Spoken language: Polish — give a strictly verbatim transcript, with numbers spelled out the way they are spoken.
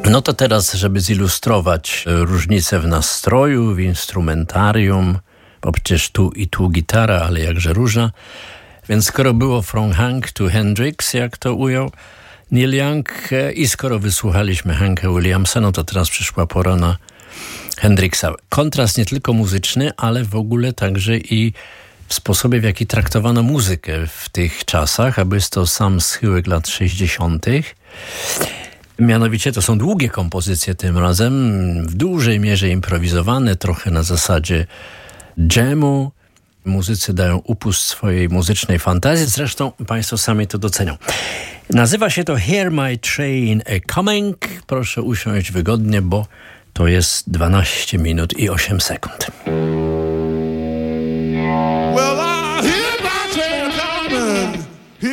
No to teraz, żeby zilustrować różnice w nastroju, w instrumentarium, bo przecież tu i tu gitara, ale jakże różna. Więc skoro było From Hank to Hendrix, jak to ujął Neil Young, i skoro wysłuchaliśmy Hanka Williamsa, no to teraz przyszła pora na Hendrixa. Kontrast nie tylko muzyczny, ale w ogóle także i w sposobie, w jaki traktowano muzykę w tych czasach, aby jest to sam schyłek lat sześćdziesiątych. Mianowicie to są długie kompozycje tym razem, w dużej mierze improwizowane, trochę na zasadzie jamu. Muzycy dają upust swojej muzycznej fantazji, zresztą Państwo sami to docenią. Nazywa się to Hear My Train A Coming. Proszę usiąść wygodnie, bo to jest dwanaście minut i osiem sekund.